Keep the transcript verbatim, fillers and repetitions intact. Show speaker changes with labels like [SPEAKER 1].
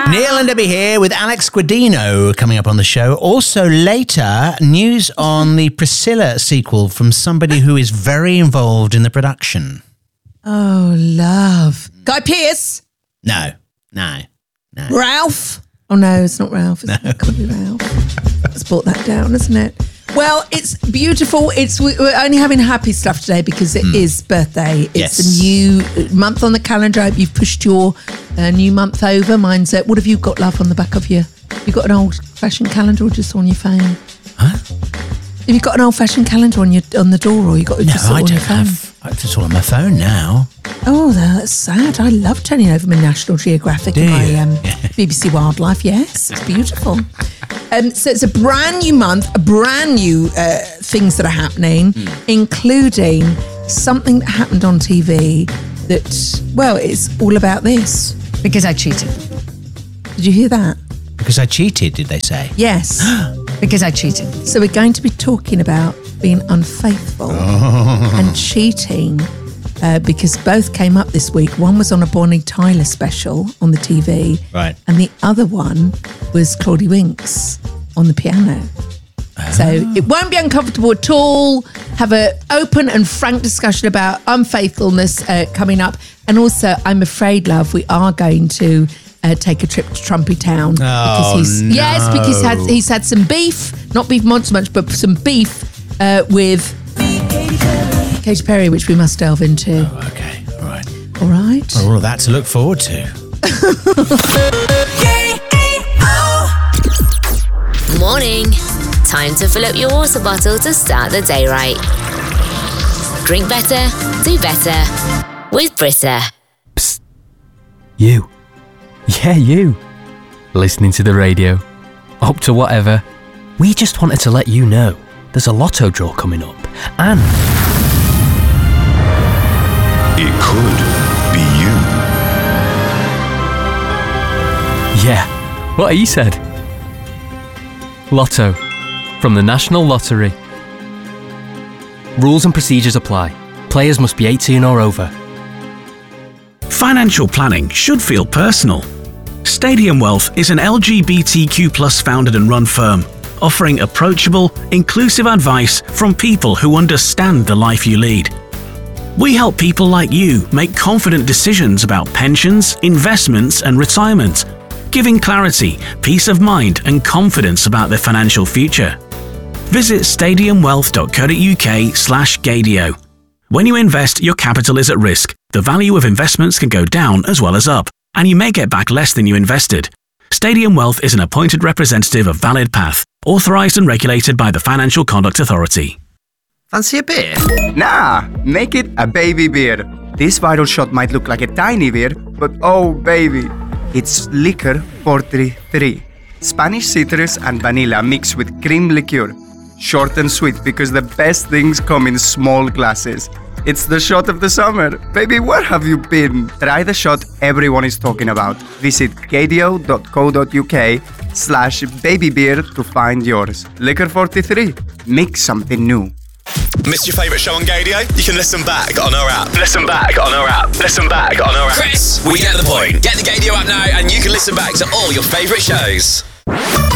[SPEAKER 1] Neil and Debbie here with Alex Guadino coming up on the show. Also later, news on the Priscilla sequel from somebody who is very involved in the production.
[SPEAKER 2] Oh, love. Guy Pearce?
[SPEAKER 1] No, no, no.
[SPEAKER 2] Ralph? Oh, no, it's not Ralph. It's
[SPEAKER 1] No.
[SPEAKER 2] not going to be Ralph. Let's brought that down, isn't it? Well, it's beautiful. It's We're only having happy stuff today because it mm. is birthday. It's
[SPEAKER 1] yes.
[SPEAKER 2] a new month on the calendar. I hope you've pushed your uh, new month over. Mine's, uh, what have you got, love, on the back of your... You got an old-fashioned calendar or just on your phone?
[SPEAKER 1] Huh?
[SPEAKER 2] Have you got an old-fashioned calendar on your on the door or you got it
[SPEAKER 1] no,
[SPEAKER 2] just on
[SPEAKER 1] I
[SPEAKER 2] your
[SPEAKER 1] don't
[SPEAKER 2] phone?
[SPEAKER 1] have... It's all on my phone now.
[SPEAKER 2] Oh, that's sad. I love turning over my National Geographic
[SPEAKER 1] Do
[SPEAKER 2] and my
[SPEAKER 1] you?
[SPEAKER 2] um, B B C Wildlife. Yes, it's beautiful. Um, so it's a brand new month, a brand new uh, things that are happening, mm. including something that happened on T V that, well, it's all about this.
[SPEAKER 3] Because I cheated.
[SPEAKER 2] Did you hear that?
[SPEAKER 1] Because I cheated, did they say?
[SPEAKER 2] Yes.
[SPEAKER 3] Because I cheated.
[SPEAKER 2] So we're going to be talking about being unfaithful oh. and cheating uh, because both came up this week. One was on a Bonnie Tyler special on the T V.
[SPEAKER 1] Right.
[SPEAKER 2] And the other one was Claudie Winks on the piano. Oh. So it won't be uncomfortable at all. Have an open and frank discussion about unfaithfulness uh, coming up. And also, I'm afraid, love, we are going to Uh, take a trip to Trumpy Town
[SPEAKER 1] oh,
[SPEAKER 2] because he's
[SPEAKER 1] no.
[SPEAKER 2] yes because he's had, he's had some beef, not beef monster much, but some beef uh, with Katy Perry, which we must delve into.
[SPEAKER 1] Oh, okay, all right,
[SPEAKER 2] all right.
[SPEAKER 1] Well, all of that to look forward to.
[SPEAKER 4] Morning. Time to fill up your water bottle to start the day right. Drink better, do better with Brita.
[SPEAKER 5] Psst. You. Yeah, you. Listening to the radio. Up to whatever. We just wanted to let you know there's a lotto draw coming up. And
[SPEAKER 6] it could be you.
[SPEAKER 5] Yeah, what he said. Lotto. From the National Lottery. Rules and procedures apply. Players must be eighteen or over.
[SPEAKER 7] Financial planning should feel personal. Stadium Wealth is an L G B T Q plus founded and run firm, offering approachable, inclusive advice from people who understand the life you lead. We help people like you make confident decisions about pensions, investments and retirement, giving clarity, peace of mind and confidence about their financial future. Visit stadiumwealth.co.uk slash Gadio. When you invest, your capital is at risk. The value of investments can go down as well as up, and you may get back less than you invested. Stadium Wealth is an appointed representative of Valid Path, authorised and regulated by the Financial Conduct Authority.
[SPEAKER 8] Fancy a beer?
[SPEAKER 9] Nah, make it a baby beer. This vital shot might look like a tiny beer, but oh baby, it's Liquor forty-three. Spanish citrus and vanilla mixed with cream liqueur. Short and sweet because the best things come in small glasses. It's the shot of the summer. Baby, where have you been? Try the shot everyone is talking about. Visit gadio.co.uk slash babybeer to find yours. Liquor forty-three. Mix something new.
[SPEAKER 10] Missed your favourite show on Gadio? You can listen back on our app. Listen back on our app. Listen back on our app.
[SPEAKER 11] Chris, we get the point. Get the Gadio app now and you can listen back to all your favourite shows.